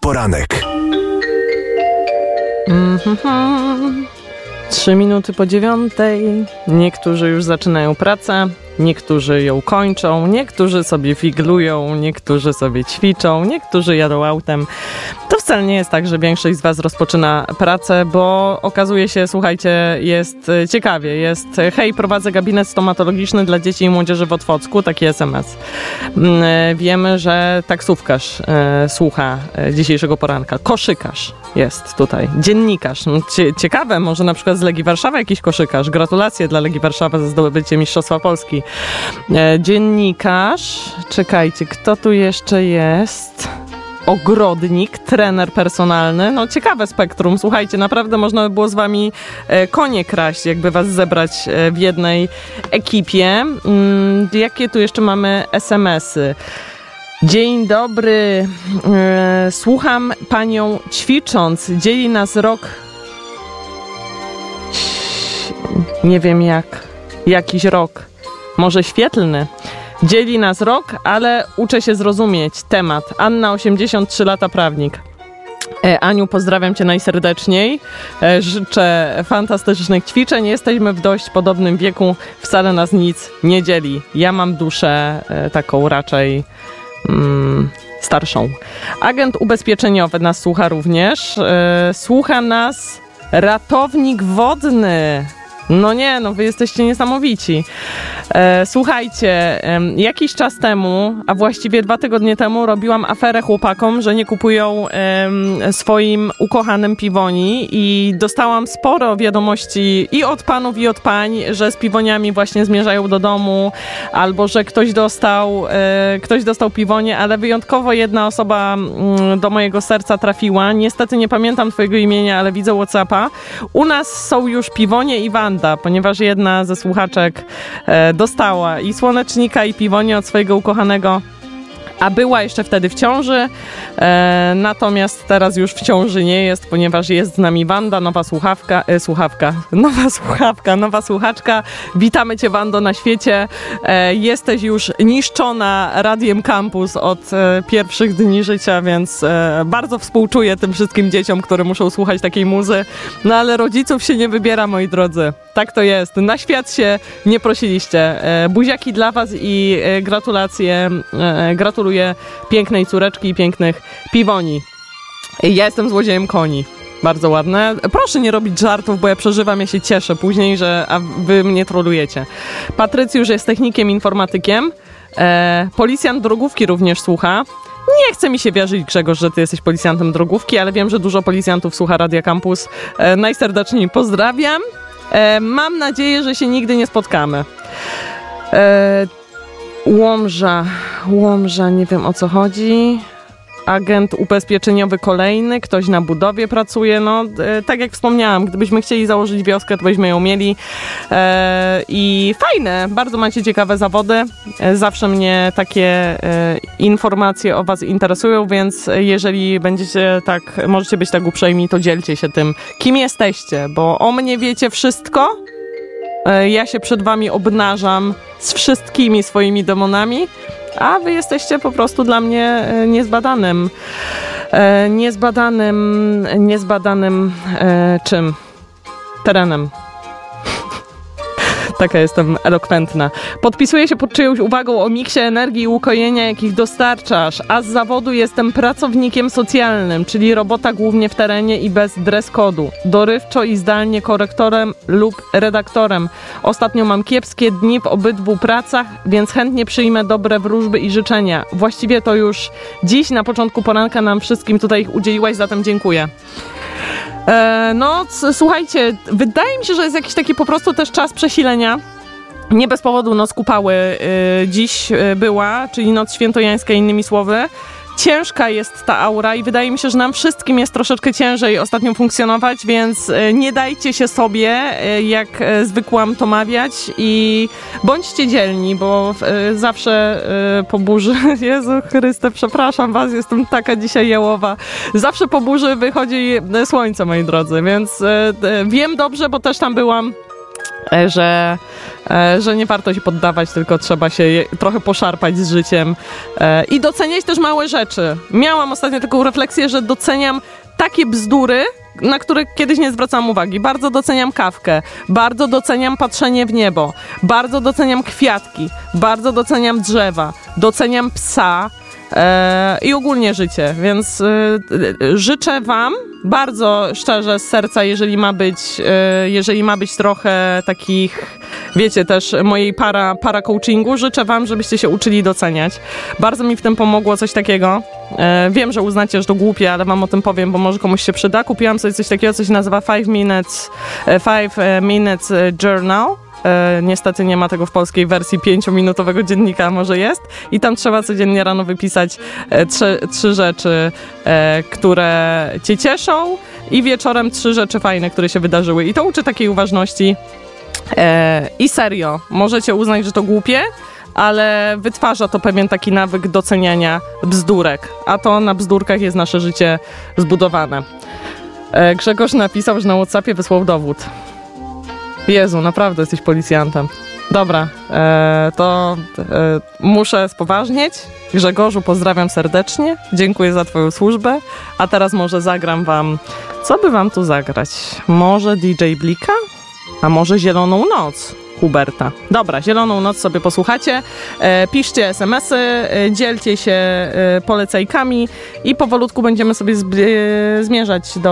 poranek. 3 minuty po 9:00. Niektórzy już zaczynają pracę, niektórzy ją kończą, niektórzy sobie figlują, niektórzy sobie ćwiczą, niektórzy jadą autem. To wcale nie jest tak, że większość z was rozpoczyna pracę, bo okazuje się, słuchajcie, jest ciekawie. Jest: hej, prowadzę gabinet stomatologiczny dla dzieci i młodzieży w Otwocku, taki SMS. Wiemy, że taksówkarz słucha dzisiejszego poranka. Koszykarz jest tutaj. Dziennikarz. Ciekawe, może na przykład z Legii Warszawa jakiś koszykarz. Gratulacje dla Legii Warszawa za zdobycie Mistrzostwa Polski. Dziennikarz. Czekajcie, kto tu jeszcze jest? Ogrodnik, trener personalny. No ciekawe spektrum. Słuchajcie, naprawdę można by było z wami konie kraść, jakby was zebrać w jednej ekipie. Jakie tu jeszcze mamy SMS-y? Dzień dobry. Słucham panią ćwicząc. Dzieli nas rok. Nie wiem jakiś rok. Może świetlny. Dzieli nas rok, ale uczę się zrozumieć temat. Anna, 83 lata, prawnik. Aniu, pozdrawiam cię najserdeczniej. Życzę fantastycznych ćwiczeń. Jesteśmy w dość podobnym wieku. Wcale nas nic nie dzieli. Ja mam duszę taką raczej starszą. Agent ubezpieczeniowy nas słucha również. Słucha nas ratownik wodny. No nie, wy jesteście niesamowici. Słuchajcie, jakiś czas temu, a właściwie 2 tygodnie temu, robiłam aferę chłopakom, że nie kupują swoim ukochanym piwoni i dostałam sporo wiadomości i od panów, i od pań, że z piwoniami właśnie zmierzają do domu, albo że ktoś dostał piwonie, ale wyjątkowo jedna osoba do mojego serca trafiła. Niestety nie pamiętam twojego imienia, ale widzę WhatsAppa. U nas są już piwonie i Wanda, ponieważ jedna ze słuchaczek dostała i słonecznika, i piwonie od swojego ukochanego, a była jeszcze wtedy w ciąży, natomiast teraz już w ciąży nie jest, ponieważ jest z nami Wanda, nowa słuchaczka. Witamy cię, Wando, na świecie. Jesteś już niszczona Radiem Campus od pierwszych dni życia, więc bardzo współczuję tym wszystkim dzieciom, które muszą słuchać takiej muzy. No ale rodziców się nie wybiera, moi drodzy. Tak to jest. Na świat się nie prosiliście. Buziaki dla was i gratulacje. Gratuluję pięknej córeczki i pięknych piwoni. Ja jestem złodziejem koni. Bardzo ładne. Proszę nie robić żartów, bo ja przeżywam, ja się cieszę później, a wy mnie trolujecie. Patrycjusz jest technikiem, informatykiem. Policjant drogówki również słucha. Nie chce mi się wierzyć, Grzegorz, że ty jesteś policjantem drogówki, ale wiem, że dużo policjantów słucha Radia Campus. Najserdeczniej pozdrawiam. Mam nadzieję, że się nigdy nie spotkamy. Łomża, nie wiem o co chodzi. Agent ubezpieczeniowy kolejny, ktoś na budowie pracuje. Tak jak wspomniałam, gdybyśmy chcieli założyć wioskę, to byśmy ją mieli. I fajne, bardzo macie ciekawe zawody. Zawsze mnie takie informacje o was interesują, więc jeżeli możecie być tak uprzejmi, to dzielcie się tym, kim jesteście, bo o mnie wiecie wszystko. Ja się przed wami obnażam z wszystkimi swoimi demonami, a wy jesteście po prostu dla mnie niezbadanym czym? Terenem. Taka jestem elokwentna. Podpisuję się pod czyjąś uwagą o miksie energii i ukojenia, jakich dostarczasz, a z zawodu jestem pracownikiem socjalnym, czyli robota głównie w terenie i bez dress code'u. Dorywczo i zdalnie korektorem lub redaktorem. Ostatnio mam kiepskie dni w obydwu pracach, więc chętnie przyjmę dobre wróżby i życzenia. Właściwie to już dziś na początku poranka nam wszystkim tutaj ich udzieliłaś, zatem dziękuję. Słuchajcie, wydaje mi się, że jest jakiś taki po prostu też czas przesilenia. Nie bez powodu noc kupały dziś była, czyli noc świętojańska, innymi słowy. Ciężka jest ta aura i wydaje mi się, że nam wszystkim jest troszeczkę ciężej ostatnio funkcjonować, więc nie dajcie się sobie, jak zwykłam to mawiać, i bądźcie dzielni, bo zawsze po burzy, Jezu Chryste, przepraszam was, jestem taka dzisiaj jałowa, zawsze po burzy wychodzi słońce, moi drodzy, więc wiem dobrze, bo też tam byłam. że nie warto się poddawać, tylko trzeba się trochę poszarpać z życiem i doceniać też małe rzeczy. Miałam ostatnio taką refleksję, że doceniam takie bzdury, na które kiedyś nie zwracałam uwagi. Bardzo doceniam kawkę, bardzo doceniam patrzenie w niebo, bardzo doceniam kwiatki, bardzo doceniam drzewa, doceniam psa i ogólnie życie, więc życzę wam bardzo szczerze z serca, jeżeli ma być trochę takich, wiecie, też mojej para coachingu, życzę wam, żebyście się uczyli doceniać. Bardzo mi w tym pomogło coś takiego. Wiem, że uznacie, że to głupie, ale wam o tym powiem, bo może komuś się przyda. Kupiłam sobie coś takiego, co się nazywa 5 minutes journal. Niestety nie ma tego w polskiej wersji 5-minutowego dziennika, może jest. I tam trzeba codziennie rano wypisać trzy rzeczy, które cię cieszą i wieczorem 3 rzeczy fajne, które się wydarzyły. I to uczy takiej uważności. I serio, możecie uznać, że to głupie, ale wytwarza to pewien taki nawyk doceniania bzdurek. A to na bzdurkach jest nasze życie zbudowane. Grzegorz napisał, że na WhatsAppie wysłał dowód. Jezu, naprawdę jesteś policjantem. Dobra, muszę spoważnieć. Grzegorzu, pozdrawiam serdecznie. Dziękuję za twoją służbę. A teraz może zagram wam... Co by wam tu zagrać? Może DJ Blika? A może Zieloną Noc Huberta? Dobra, Zieloną Noc sobie posłuchacie. Piszcie SMS-y, dzielcie się polecajkami i powolutku będziemy sobie zmierzać do